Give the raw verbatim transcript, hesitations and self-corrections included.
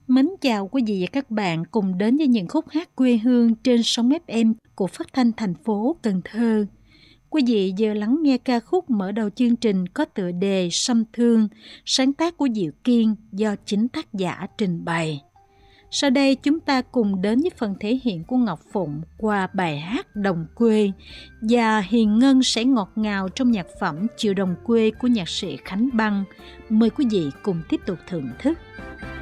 Mến chào quý vị và các bạn cùng đến với những khúc hát quê hương trên sóng ép em của Phát thanh thành phố Cần Thơ. Quý vị giờ lắng nghe ca khúc mở đầu chương trình có tựa đề Sâm Thương, sáng tác của Diệu Kiên do chính tác giả trình bày. Sau đây chúng ta cùng đến với phần thể hiện của Ngọc Phụng qua bài hát Đồng Quê, và Hiền Ngân sẽ ngọt ngào trong nhạc phẩm Chiều Đồng Quê của nhạc sĩ Khánh Băng. Mời quý vị cùng tiếp tục thưởng thức.